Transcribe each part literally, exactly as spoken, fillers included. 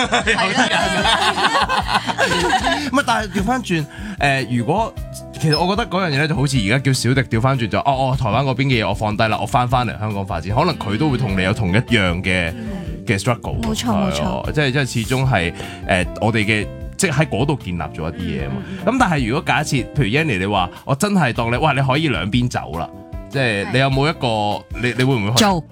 係唔係，但係調翻轉誒，如果其實我覺得嗰樣嘢咧，就好似而家叫小迪調翻轉就哦哦，台灣嗰邊嘅嘢我放低啦，我翻翻嚟香港發展，可能佢都會同你有同一樣嘅嘅 struggle。 冇錯冇錯， 即係即係始終係誒我哋嘅。即係喺嗰度建立咗一啲嘢啊嘛，咁、嗯、但係如果假設，譬如 Yanny 你話，我真係當你，哇你可以兩邊走啦，即係你有冇一個，你你會唔會去做？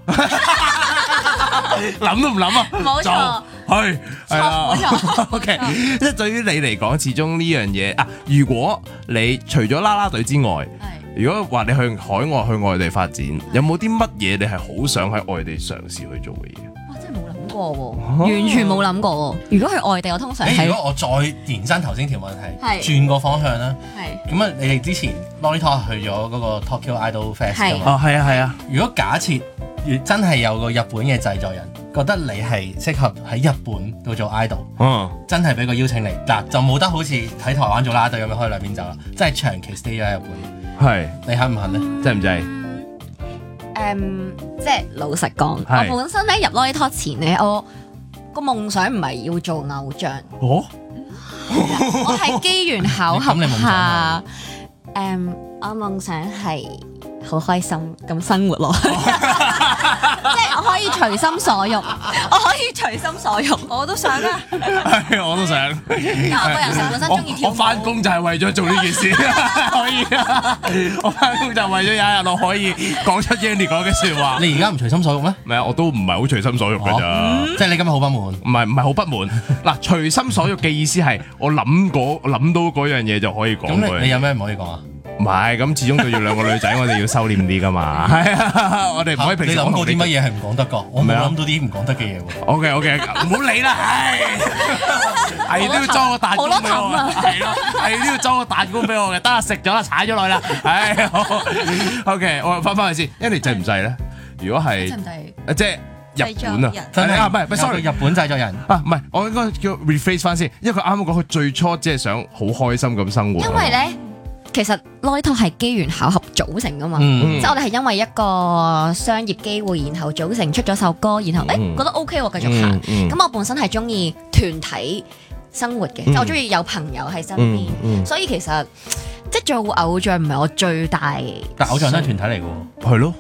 諗都唔諗啊！ 冇錯， 去係啦。OK，即係對於你嚟講，始終呢樣嘢啊，如果你除咗啦啦隊之外，如果話你去海外去外地發展，有冇啲乜嘢你係好想喺外地嘗試去做嘅嘢？ 完全冇諗過喎！如果去外地，我通常係如果我再延伸頭先條問題，轉個方向啦。係咁啊！你哋之前 Lolly Talk 去咗嗰個 Tokyo Idol Fest 㗎嘛？ 哦，係啊，係啊。如果假設真係有個日本嘅製作人覺得你係適合喺日本度做 idol，嗯，真係俾個邀請你嗱，就冇得好似喺台灣做啦啦隊咁樣可以兩邊走啦，真係長期 stay 咗喺日本。係，你肯唔肯咧？ 制唔制？ 誒，即係老實講，我本身咧入 Lolly Talk前咧，我個夢想唔係要做偶像。哦，我係機緣巧合下，誒，我夢想係好開心咁生活落去，即係我可以隨心所欲，我可以隨心所欲，我都想啊。 係，我都想。 因為我個人成本身中意跳舞。 我翻工就係為咗做呢件事，可以啊！我翻工就係為咗有一日我可以講出 Yanny 講嘅説話。 你而家唔隨心所欲咩？ 唔係啊，我都唔係好隨心所欲㗎咋。 即係你今日好不滿？ 唔係唔係好不滿。嗱，隨心所欲嘅意思係我諗嗰諗到嗰樣嘢就可以講。 咁你你有咩唔可以講啊？ 唔係，咁始終對住兩個女仔，我哋要收斂啲噶嘛。係啊，我哋唔可以平時你諗過啲乜嘢係唔講得㗎？我冇諗到啲唔講得嘅嘢喎。O K O K，唔好理啦，唉，係都要裝個蛋糕俾我，係咯，係都要裝個蛋糕俾我嘅。得啦，食咗啦，踩咗落去啦。唉，好 O K，我翻返去先。Yanny 制唔制咧？如果係，即係日本啊，真係啊，唔係唔係 ，sorry， 日本製作人啊，唔係，我應該叫 rephrase 翻先，因為佢啱啱講佢最初只係想好開心咁生活。 因為咧。其實 Lolly Talk係機緣巧合組成噶嘛，嗯、即係我哋係因為一個商業機會，然後組成出咗首歌，然後誒、嗯欸、覺得 OK 喎，繼續行。咁、嗯嗯、我本身係中意團體生活嘅，嗯、即係我中意有朋友喺身邊，嗯嗯、所以其實即係做偶像唔係我最大。 但偶像都係團體嚟嘅喎， 係咯。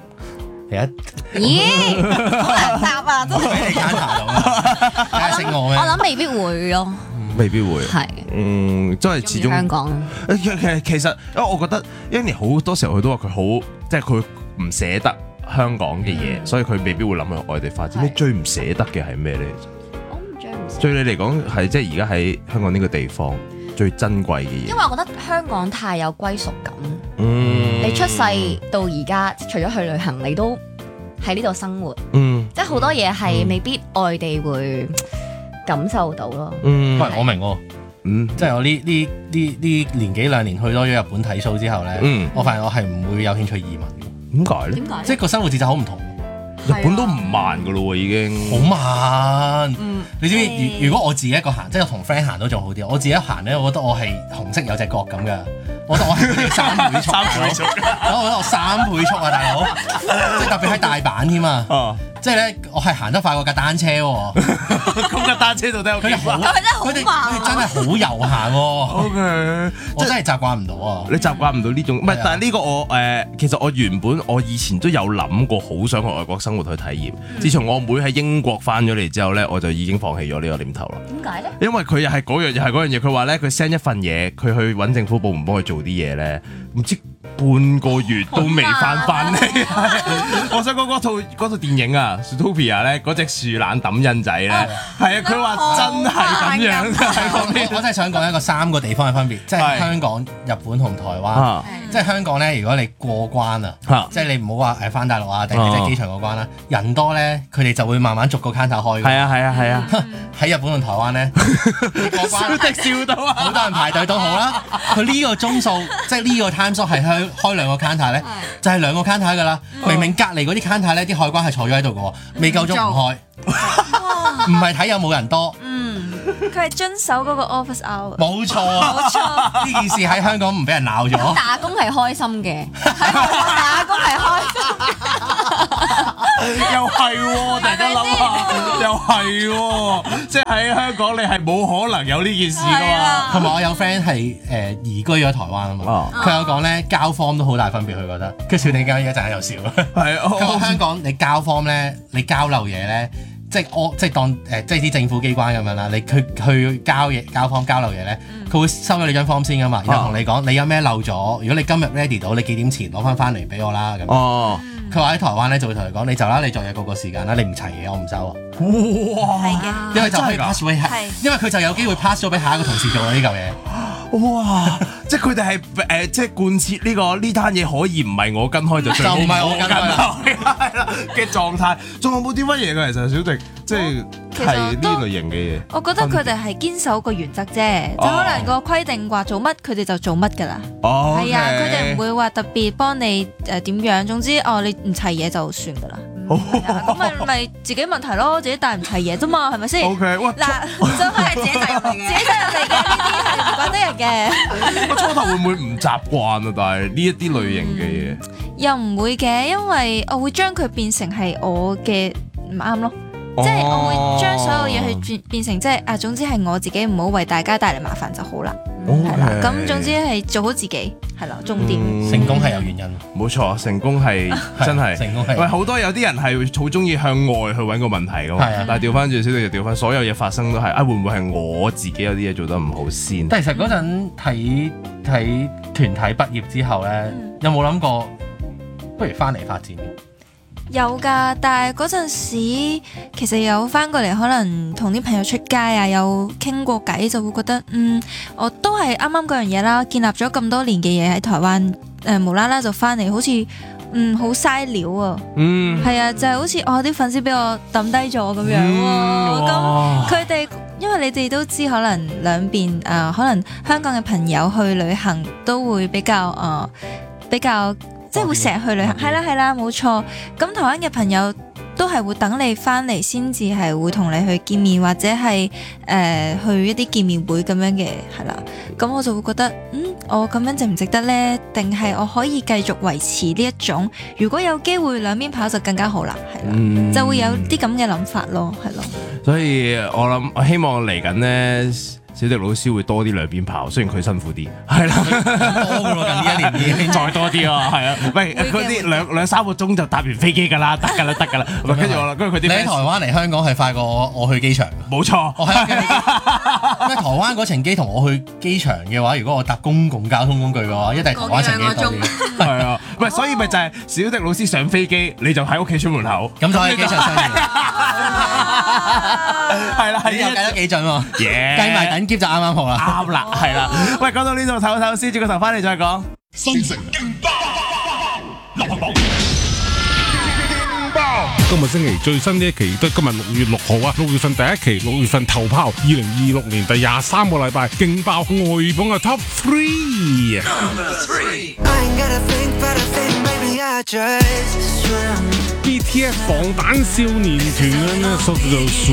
咦？好難答啊！都俾你揀下到啊！解釋我咩？ 我諗未必會咯。 未必會，係，嗯，真係始終香港。 其實其實，因為我覺得 Yanny 好多時候佢都話佢好，即係佢唔捨得香港嘅嘢，嗯、所以佢未必會諗去外地發展。你最唔捨得嘅係咩咧？ 我唔最唔捨得。 對你嚟講係即係而家喺香港呢個地方最珍貴嘅嘢。因為我覺得香港太有歸屬感。嗯。你出世到而家，除咗去旅行，你都喺呢度生活。嗯。即係好多嘢係未必外地會感受到咯， 嗯，喂，我明喎，嗯，即係我呢呢呢呢年幾兩年去多咗日本睇 show之後咧，嗯，我發現我係唔會有興趣移民嘅， 點解咧？ 點解？ 即係個生活節奏好唔同， 日本都唔慢噶咯喎，已經好慢，嗯，你知唔知？如果我自己一個行，即係我同 friend 行都仲好啲，我自己行咧，我覺得我係紅色有隻角咁噶，我覺得我係三倍速，三倍速，我覺得我三倍速啊，大佬，即係特別喺大阪添啊。即係咧，我係行得快過架單車喎。 咁架單車到底有幾快？ 佢哋佢哋真係好悠閒喎。 O K， 我真係習慣唔到啊。 你習慣唔到呢種，唔係，但係呢個我誒，其實我原本我以前都有諗過，好想去外國生活去體驗。自從我妹喺英國翻咗嚟之後咧，我就已經放棄咗呢個念頭啦。 點解咧？ 因為佢又係嗰樣，又係嗰樣嘢。佢話咧，佢 send 一份嘢，佢去揾政府部門幫佢做啲嘢咧，唔知半個月都未翻翻嚟。我想講嗰套嗰套電影啊。Zootopia 咧嗰隻樹懶抌印仔咧，係啊，佢話真係咁樣嘅。 我真係想講一個三個地方嘅分別，即係香港、日本同台灣。即係香港咧，如果你過關啊，即係你唔好話誒翻大陸啊，定係即係機場過關啦，人多咧，佢哋就會慢慢逐個 counter 開。 係啊係啊係啊！ 喺日本同台灣咧，過關笑到啊！好多人排隊都好啦。佢呢個鐘數，即係呢個 time slot 係開開兩個 counter 咧，就係兩個 counter 㗎啦。明明隔離嗰啲 counter 咧，啲海關係坐咗喺度㗎喎，未夠鐘唔開，唔係睇有冇人多。 嗯，佢係遵守嗰個 office hour。 冇錯，冇錯。呢件事喺香港唔俾人鬧咗。 打工係開心嘅，打工係開心。 又係喎，大家諗下，又係喎，即係喺香港你係冇可能有呢件事噶嘛。 同埋我有 friend 係誒移居咗台灣啊嘛，佢有講咧交 form 都好大分別，佢覺得。跟住小弟間一陣喺度笑。 係啊， 佢話香港你交 form 咧，你交漏嘢咧。即係我即係當誒、呃、即係啲政府機關咁樣啦，你去去交嘢交 form 交漏嘢咧，佢、嗯、會收咗你張 form 先噶嘛，然後同你講你有咩漏咗，如果你今日 ready 到，你幾點前攞翻翻嚟俾我啦咁。哦，佢話喺台灣咧就會同你講，你就啦，你做嘢個個時間啦，你唔齊嘢我唔收啊。 哇，係嘅， 因為就可以 pass 俾，因為佢就有機會 pass 咗俾下一個同事做呢嚿嘢。 哇！即係佢哋係誒，即係貫徹呢個呢單嘢可以唔係我跟開就最好唔係我跟開嘅狀態。仲有冇啲乜嘢嘅？其實小迪即係係呢類型嘅嘢。 我覺得佢哋係堅守個原則啫，就可能個規定話做乜，佢哋就做乜㗎啦。哦，係啊，佢哋唔會話特別幫你誒點樣。總之哦，你唔齊嘢就算㗎啦。咁咪咪自己問題咯，自己帶唔齊嘢啫嘛，係咪先 ？OK， 喂， 嗱，真係自己責任嚟嘅，自己責任嚟嘅，呢啲係唔怪得人嘅。 我初頭會唔會唔習慣啊？但係呢一啲類型嘅嘢又唔會嘅，因為我會將佢變成係我嘅唔啱咯。即係我會將所有嘢去變變成即係啊，總之係我自己唔好為大家帶嚟麻煩就好啦，係啦。咁總之係做好自己係啦，重點。 成功係有原因， 冇錯，成功係真係。成功係。喂，好多有啲人係好中意向外去揾個問題噶嘛，但係調翻轉小弟就調翻，所有嘢發生都係啊，會唔會係我自己有啲嘢做得唔好先？ 但係其實嗰陣睇睇團體畢業之後咧，有冇諗過不如翻嚟發展？ 有㗎，但係嗰陣時其實有翻過嚟，可能同啲朋友出街啊，有傾過偈，就會覺得嗯，我都係啱啱嗰樣嘢啦，建立咗咁多年嘅嘢喺台灣，誒、呃、無啦啦就翻嚟，好似嗯好嘥料啊，嗯，係啊，就係、是、好似我啲粉絲俾我抌低咗咁樣喎，咁佢哋因為你哋都知，可能兩邊誒，可能香港嘅朋友去旅行都會比較誒、呃、比較。即係會成日去旅行，係啦係啦，冇錯。咁台灣嘅朋友都係會等你翻嚟先至係會同你去見面，或者係誒、呃、去一啲見面會咁樣嘅，係啦。咁我就會覺得，嗯，我咁樣值唔值得呢？定係我可以繼續維持呢一種？如果有機會兩邊跑就更加好啦，係啦，嗯、就會有啲咁嘅諗法咯，係咯。 所以我諗，我希望嚟緊呢。小迪老師會多啲兩邊跑，雖然佢辛苦啲，係啦， 多㗎咯，近呢一年已經再多啲啊，係啊，喂，嗰啲兩兩三個鐘就搭完飛機㗎啦，得㗎啦，得㗎啦，跟住我啦，跟住佢啲。你喺台灣嚟香港係快過我我去機場， 冇錯。 我喺因為台灣嗰程機同我去機場嘅話，如果我搭公共交通工具嘅話，一定係台灣程機多啲。 係啊，喂，所以咪就係小迪老師上飛機，你就喺屋企出門口， 咁就喺機場相遇。 係啦，係又計得幾準喎，計埋等。就啱啱好啦， 啱啦，係啦。喂，講到呢度唞唞先，轉個頭翻嚟再講。新城勁爆，流行榜勁爆。 今日星期最新呢一期都今日六月六號啊，六月份第一期，六月份頭炮，二零二六年第廿三個禮拜勁爆外榜嘅 Top Three。B T S 防彈少年團啊，